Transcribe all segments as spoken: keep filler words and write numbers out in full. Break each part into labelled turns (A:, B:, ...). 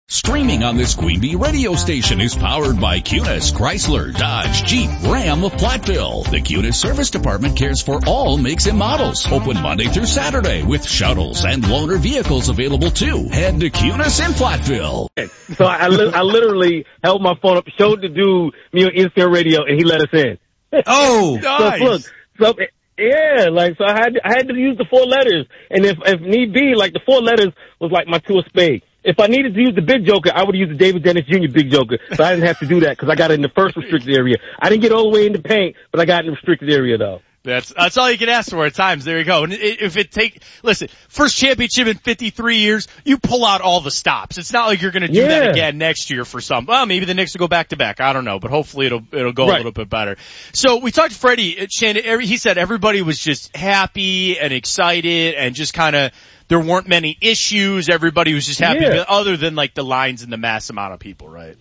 A: Streaming on this Queen Bee radio station is powered by Cunis, Chrysler, Dodge, Jeep, Ram of Platteville. The Cunis Service Department cares for all makes and models. Open Monday through Saturday with shuttles and loaner vehicles available too. Head to Cunis in Platteville.
B: So I, li- I literally held my phone up, showed the dude me on E S P N Radio, and he let us in.
C: Oh, nice.
B: So look, so yeah, like so I had to, I had to use the four letters, and if if need be, like the four letters was like my two of spades. If I needed to use the big joker, I would have used the David Dennis Junior big joker, but I didn't have to do that because I got it in the first restricted area. I didn't get all the way in the paint, but I got it in the restricted area though.
C: That's that's all you can ask for at times. There you go. And if it take, listen, first championship in fifty-three years, you pull out all the stops. It's not like you're going to do
B: Yeah.
C: that again next year for some. Well, maybe the Knicks will go back to back. I don't know, but hopefully it'll it'll go
B: Right.
C: a little bit better. So we talked to Freddie Shannon. every- He said everybody was just happy and excited and just kind of. There weren't many issues. Everybody was just happy,
B: Yeah.
C: other than like the lines and the mass amount of people, right?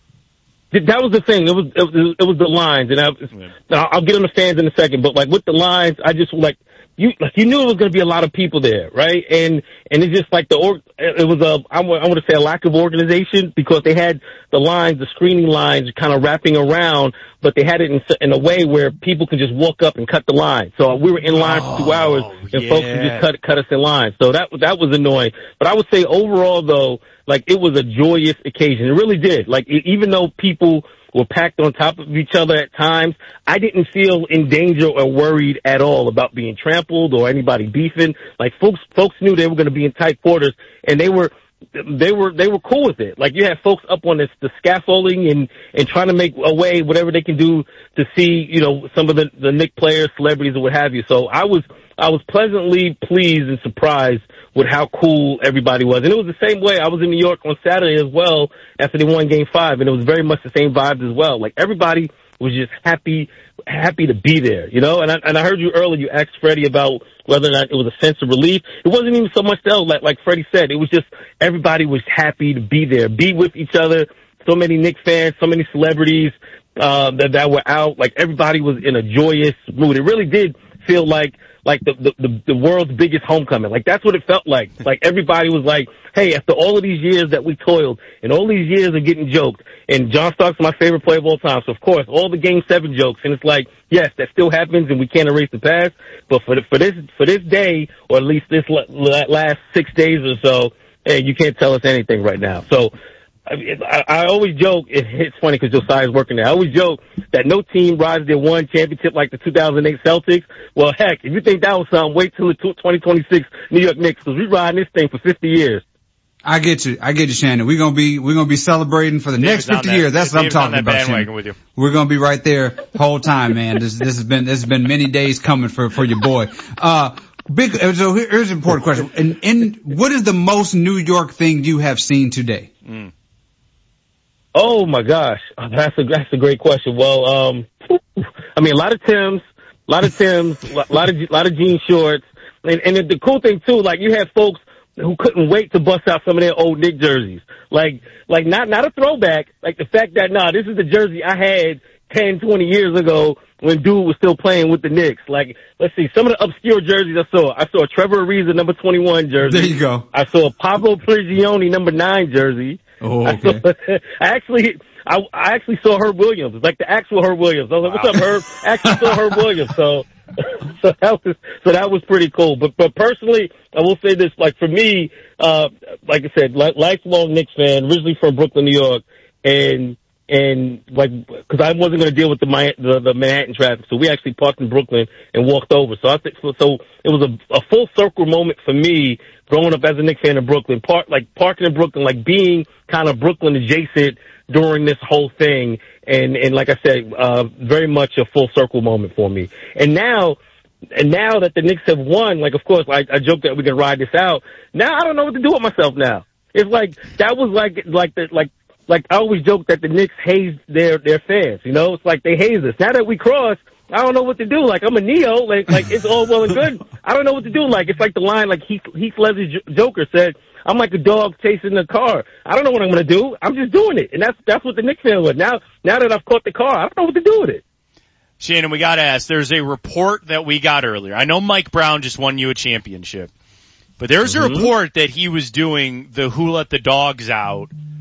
B: Th- That was the thing. It was it was, it was the lines, and I, now, I'll get on the fans in a second. But like with the lines, I just like you like you knew it was going to be a lot of people there, right? And and it's just like the org. It was a I want I want to say a lack of organization because they had the lines, the screening lines, kind of wrapping around, but they had it in, in a way where people could just walk up and cut the line. So we were in line for two hours, and
C: yeah.
B: folks could just cut cut us in line. So that that was annoying. But I would say overall, though, like it was a joyous occasion. It really did. Like e- even though people were packed on top of each other at times, I didn't feel in danger or worried at all about being trampled or anybody beefing. Like folks, folks knew they were going to be in tight quarters, and they were, they were, they were cool with it. Like you had folks up on this, the scaffolding and, and trying to make a way, whatever they can do to see, you know, some of the, the Knick players, celebrities or what have you. So I was, I was pleasantly pleased and surprised with how cool everybody was. And it was the same way. I was in New York on Saturday as well after they won game five, and it was very much the same vibes as well. Like everybody was just happy, happy to be there, you know? And I, and I heard you earlier, you asked Freddie about whether or not it was a sense of relief. It wasn't even so much though, like, like Freddie said, it was just everybody was happy to be there, be with each other. So many Knicks fans, so many celebrities, uh, that, that were out. Like everybody was in a joyous mood. It really did feel like, like the, the, the, the world's biggest homecoming. Like that's what it felt like. Like everybody was like, hey, after all of these years that we toiled and all these years of getting joked, and John Starks is my favorite player of all time. So of course, all the game seven jokes, and it's like, yes, that still happens and we can't erase the past. But for the, for this, for this day, or at least this la- last six days or so, hey, you can't tell us anything right now. So, I, mean, I, I always joke, it, it's funny because Josiah's working there. I always joke that no team rides their one championship like the two thousand eight Celtics. Well, heck, if you think that was something, wait till the twenty twenty-six New York Knicks because we riding this thing for fifty years.
D: I get you. I get you, Shannon. We're going to be, we're going to be celebrating for the next fifty
C: that,
D: years. That's what I'm talking
C: on that
D: about,
C: bandwagon
D: Shannon.
C: with you.
D: We're going to be right there the whole time, man. This, this has been, this has been many days coming for, for your boy. Uh, big, so here's an important question. And, and what is the most New York thing you have seen today?
C: Mm.
B: Oh my gosh, oh, that's a that's a great question. Well, um, I mean, a lot of Timbs, a lot of Timbs, a lot of a lot of jean shorts, and and the cool thing too, like you had folks who couldn't wait to bust out some of their old Knick jerseys, like like not not a throwback, like the fact that nah, this is the jersey I had ten, twenty years ago when dude was still playing with the Knicks. Like, let's see, some of the obscure jerseys I saw. I saw a Trevor Ariza number twenty-one jersey.
D: There you go.
B: I saw a Pablo Prigioni number nine jersey.
D: Oh,
B: I,
D: okay.
B: saw, I actually, I, I actually saw Herb Williams, like the actual Herb Williams. I was like, "What's up, Herb?" I actually saw Herb Williams, so so that was so that was pretty cool. But but personally, I will say this: like for me, uh, like I said, li- lifelong Knicks fan, originally from Brooklyn, New York, and and like because I wasn't going to deal with the, Mi- the the Manhattan traffic, so we actually parked in Brooklyn and walked over. So I think so, so it was a, a full circle moment for me. Growing up as a Knicks fan in Brooklyn, park, like parking in Brooklyn, like being kind of Brooklyn adjacent during this whole thing. And, and like I said, uh, very much a full circle moment for me. And now, and now that the Knicks have won, like, of course, like I joked that we can ride this out. Now I don't know what to do with myself now. It's like, that was like, like the, like, like I always joke that the Knicks haze their, their fans, you know? It's like they haze us. Now that we cross, I don't know what to do. Like, I'm a Neo. Like, like it's all well and good. I don't know what to do. Like, it's like the line, like Heath, Heath Ledger's Joker said, I'm like a dog chasing a car. I don't know what I'm going to do. I'm just doing it. And that's, that's what the Knicks fan was. Now, now that I've caught the car, I don't know what to do with it.
C: Shannon, we got to ask, there's a report that we got earlier. I know Mike Brown just won you a championship, but there's mm-hmm. a report that he was doing the Who Let the Dogs Out